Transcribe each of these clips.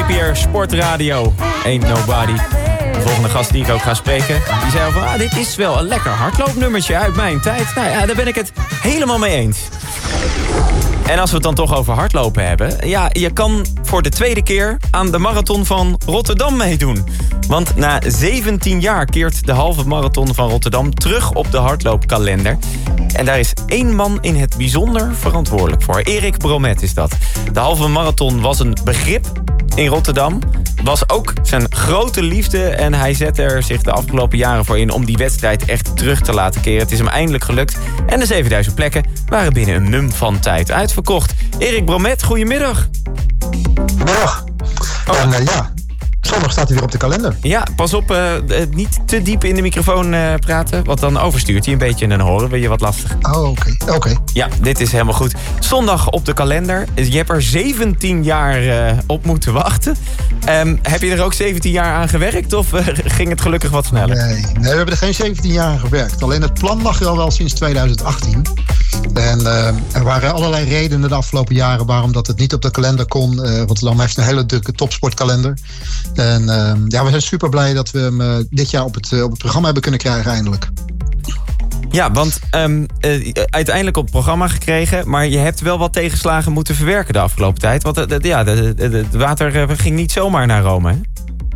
NPR Sportradio. Ain't Nobody. De volgende gast die ik ook ga spreken, die zei van... dit is wel een lekker hardloopnummertje uit mijn tijd. Nou ja, daar ben ik het helemaal mee eens. En als we het dan toch over hardlopen hebben... ja, je kan voor de tweede keer aan de marathon van Rotterdam meedoen. Want na 17 jaar keert de halve marathon van Rotterdam terug op de hardloopkalender. En daar is 1 man in het bijzonder verantwoordelijk voor. Erik Bromet is dat. De halve marathon was een begrip in Rotterdam. Was ook zijn grote liefde en hij zette er zich de afgelopen jaren voor in... om die wedstrijd echt terug te laten keren. Het is hem eindelijk gelukt. En de 7000 plekken waren binnen een mum van tijd uitverkocht. Erik Bromet, goedemiddag. Goedemiddag. En zondag staat hij weer op de kalender. Ja, pas op, niet te diep in de microfoon praten... want dan overstuurt hij een beetje en dan horen we je wat lastig. Oh, oké. Ja, dit is helemaal goed. Zondag op de kalender. Je hebt er 17 jaar op moeten wachten. Heb je er ook 17 jaar aan gewerkt of ging het gelukkig wat sneller? Nee, we hebben er geen 17 jaar aan gewerkt. Alleen het plan lag er al wel sinds 2018. En er waren allerlei redenen de afgelopen jaren... waarom dat het niet op de kalender kon. Rotterdam heeft een hele drukke topsportkalender. En we zijn super blij dat we hem dit jaar op het programma hebben kunnen krijgen eindelijk. Ja, want uiteindelijk op het programma gekregen... maar je hebt wel wat tegenslagen moeten verwerken de afgelopen tijd. Want het water ging niet zomaar naar Rome, hè?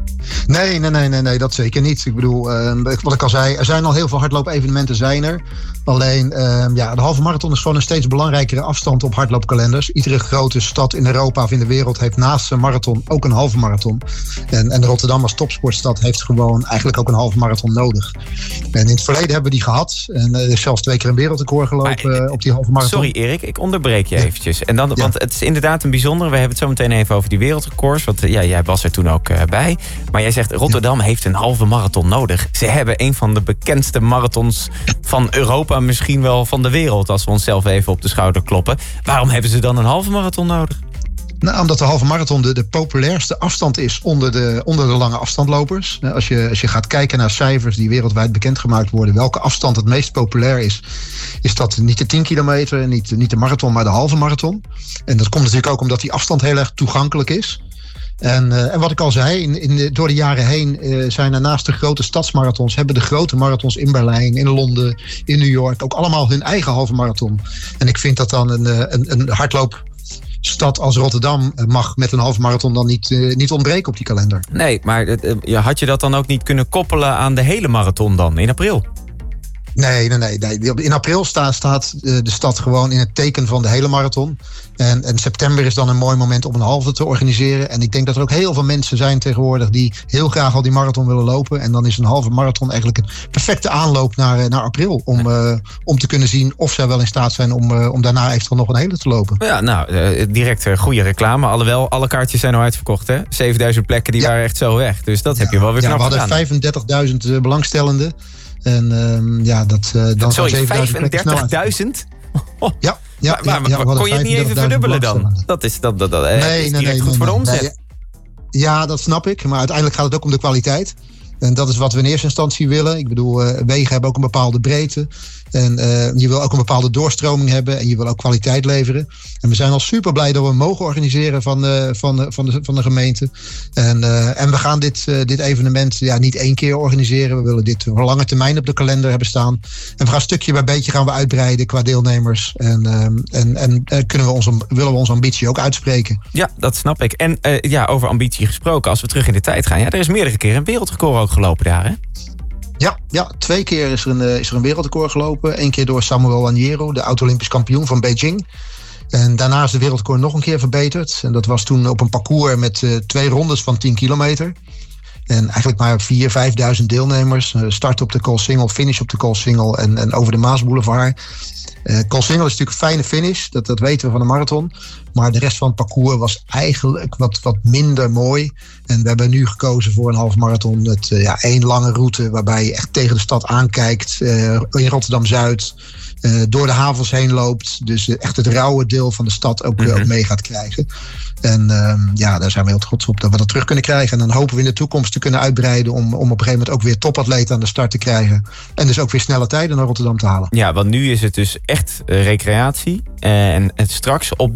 Nee, dat zeker niet. Ik bedoel, wat ik al zei, er zijn al heel veel hardloop-evenementen zijn er. Alleen, de halve marathon is gewoon een steeds belangrijkere afstand op hardloopkalenders. Iedere grote stad in Europa of in de wereld heeft naast een marathon ook een halve marathon. En Rotterdam als topsportstad heeft gewoon eigenlijk ook een halve marathon nodig. En in het verleden hebben we die gehad. En er is zelfs 2 keer een wereldrecord gelopen op die halve marathon. Sorry Erik, ik onderbreek je eventjes. En dan, want het is inderdaad een bijzondere. We hebben het zo meteen even over die wereldrecords. Want jij was er toen ook bij. Maar jij zegt, Rotterdam heeft een halve marathon nodig. Ze hebben een van de bekendste marathons van Europa, misschien wel van de wereld, als we onszelf even op de schouder kloppen. Waarom hebben ze dan een halve marathon nodig? Nou, omdat de halve marathon de populairste afstand is onder de lange afstandlopers. Als je gaat kijken naar cijfers die wereldwijd bekendgemaakt worden, welke afstand het meest populair is dat niet de 10 kilometer, niet de marathon, maar de halve marathon. En dat komt natuurlijk ook omdat die afstand heel erg toegankelijk is. En wat ik al zei, door de jaren heen zijn er naast de grote stadsmarathons... hebben de grote marathons in Berlijn, in Londen, in New York... ook allemaal hun eigen halve marathon. En ik vind dat dan een hardloopstad als Rotterdam... mag met een halve marathon dan niet ontbreken op die kalender. Nee, maar had je dat dan ook niet kunnen koppelen aan de hele marathon dan, in april? Nee. In april staat de stad gewoon in het teken van de hele marathon. En september is dan een mooi moment om een halve te organiseren. En ik denk dat er ook heel veel mensen zijn tegenwoordig die heel graag al die marathon willen lopen. En dan is een halve marathon eigenlijk een perfecte aanloop naar april. Om te kunnen zien of zij wel in staat zijn om daarna eventueel nog een hele te lopen. Ja, nou, direct goede reclame. Alhoewel, alle kaartjes zijn al uitverkocht, hè? 7000 plekken, die waren echt zo weg. Dus dat heb je wel weer knap gedaan. We hadden 35.000 belangstellenden. En dan sorry, 35.000? Maar kon je het niet even verdubbelen dan? Dat is direct goed voor de omzet. Ja, dat snap ik. Maar uiteindelijk gaat het ook om de kwaliteit. En dat is wat we in eerste instantie willen. Ik bedoel, wegen hebben ook een bepaalde breedte. En je wil ook een bepaalde doorstroming hebben. En je wil ook kwaliteit leveren. En we zijn al super blij dat we mogen organiseren van de gemeente. En we gaan dit evenement niet 1 keer organiseren. We willen dit voor lange termijn op de kalender hebben staan. En we gaan stukje bij beetje gaan we uitbreiden qua deelnemers. En willen we onze ambitie ook uitspreken. Ja, dat snap ik. En over ambitie gesproken, als we terug in de tijd gaan. Ja, er is meerdere keren een wereldrecord ook gelopen daar, hè? Ja, 2 keer is er een wereldrecord gelopen. 1 keer door Samuel Agnero, de oud-Olympisch kampioen van Beijing. En daarna is de wereldrecord nog een keer verbeterd. En dat was toen op een parcours met 2 rondes van 10 kilometer. En eigenlijk maar 4.000-5.000 deelnemers. Start op de Koolsingel, finish op de Koolsingel en over de Maasboulevard. Koolsingel is natuurlijk een fijne finish, dat weten we van de marathon. Maar de rest van het parcours was eigenlijk wat minder mooi. En we hebben nu gekozen voor een half marathon met 1 lange route... waarbij je echt tegen de stad aankijkt, in Rotterdam-Zuid... door de havens heen loopt. Dus echt het rauwe deel van de stad ook mee gaat krijgen. En daar zijn we heel trots op dat we dat terug kunnen krijgen. En dan hopen we in de toekomst te kunnen uitbreiden... om op een gegeven moment ook weer topatleten aan de start te krijgen. En dus ook weer snelle tijden naar Rotterdam te halen. Ja, want nu is het dus echt recreatie. En straks op den duur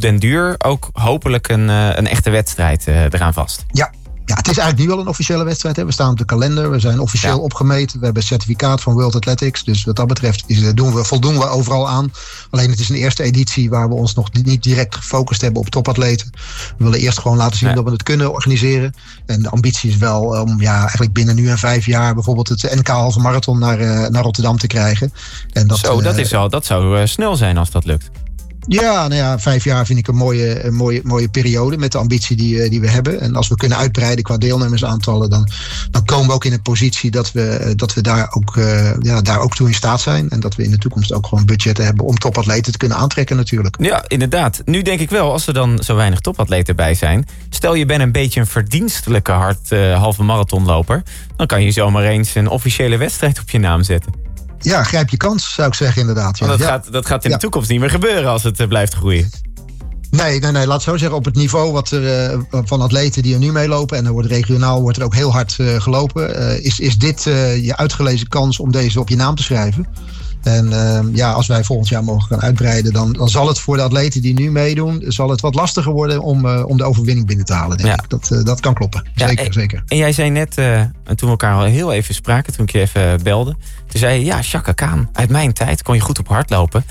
uur ook hopelijk een echte wedstrijd eraan vast. Ja, het is eigenlijk nu wel een officiële wedstrijd. Hè. We staan op de kalender. We zijn officieel opgemeten. We hebben een certificaat van World Athletics. Dus wat dat betreft voldoen we overal aan. Alleen het is een eerste editie waar we ons nog niet direct gefocust hebben op topatleten. We willen eerst gewoon laten zien dat we het kunnen organiseren. En de ambitie is wel om eigenlijk binnen nu en 5 jaar bijvoorbeeld het NK halve marathon naar Rotterdam te krijgen. En dat zou snel zijn als dat lukt. Ja, 5 jaar vind ik een mooie periode met de ambitie die we hebben. En als we kunnen uitbreiden qua deelnemersaantallen, dan komen we ook in een positie dat we daar ook toe in staat zijn. En dat we in de toekomst ook gewoon budgetten hebben om topatleten te kunnen aantrekken natuurlijk. Ja, inderdaad. Nu denk ik wel, als er dan zo weinig topatleten bij zijn, stel je bent een beetje een verdienstelijke halve marathonloper, dan kan je zomaar eens een officiële wedstrijd op je naam zetten. Ja, grijp je kans, zou ik zeggen inderdaad. Ja. Dat gaat in de toekomst niet meer gebeuren als het blijft groeien. Nee, laat het zo zeggen. Op het niveau van atleten die er nu meelopen, en er wordt regionaal ook heel hard gelopen, is dit je uitgelezen kans om deze op je naam te schrijven. En als wij volgend jaar mogen gaan uitbreiden, dan zal het voor de atleten die nu meedoen, zal het wat lastiger worden om de overwinning binnen te halen, denk ik. Dat kan kloppen. Zeker. En jij zei net, toen we elkaar al heel even spraken, toen ik je even belde, toen zei je, Chaka Khan, uit mijn tijd kon je goed op hardlopen.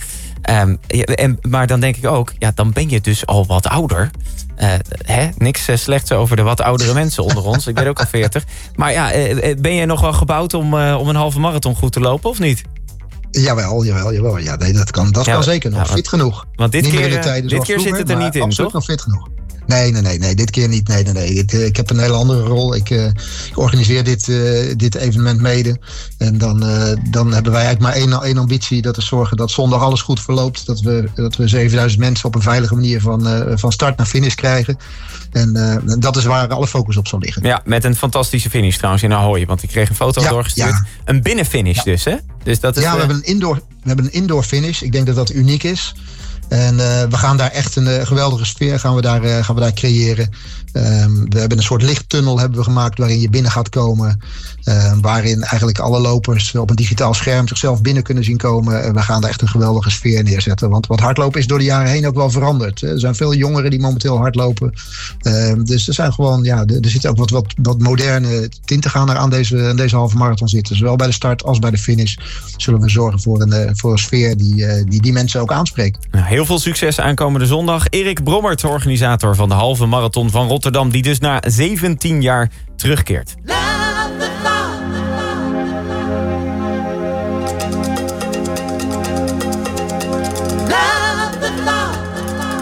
Maar dan denk ik ook, dan ben je dus al wat ouder. Niks slechts over de wat oudere mensen onder ons. Ik ben ook al 40. Maar ben je nog wel gebouwd om een halve marathon goed te lopen of niet? Jawel. Ja, nee, dat kan zeker nog. Fit genoeg. Want dit keer zit het er niet in, absoluut toch? Nog fit genoeg. Nee, dit keer niet. Nee. Ik heb een hele andere rol. Ik organiseer dit evenement mede. En dan hebben wij eigenlijk maar één ambitie. Dat is zorgen dat zondag alles goed verloopt. Dat we 7000 mensen op een veilige manier van start naar finish krijgen. En dat is waar alle focus op zal liggen. Ja, met een fantastische finish trouwens in Ahoy. Want ik kreeg een foto doorgestuurd. Ja. Een binnenfinish dus, hè? Dus dat is, we hebben een indoor finish. Ik denk dat dat uniek is. En we gaan daar echt een geweldige sfeer gaan we daar creëren. We hebben een soort lichttunnel gemaakt waarin je binnen gaat komen. Waarin eigenlijk alle lopers op een digitaal scherm zichzelf binnen kunnen zien komen. We gaan daar echt een geweldige sfeer neerzetten. Want wat hardlopen is door de jaren heen ook wel veranderd. Er zijn veel jongeren die momenteel hardlopen. Dus er zijn gewoon, er zitten ook wat moderne tinten aan deze halve marathon zitten. Zowel bij de start als bij de finish zullen we zorgen voor een sfeer die mensen ook aanspreekt. Nou, heel veel succes aankomende zondag. Erik Brommert, organisator van de halve marathon van Rotterdam, die dus na 17 jaar terugkeert.